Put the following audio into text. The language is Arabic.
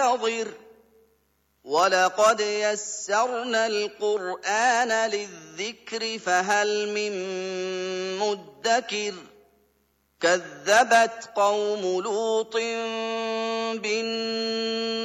فانتظر ولقد يسرنا القرآن للذكر فهل من مدكر كذبت قوم لوط بالنذر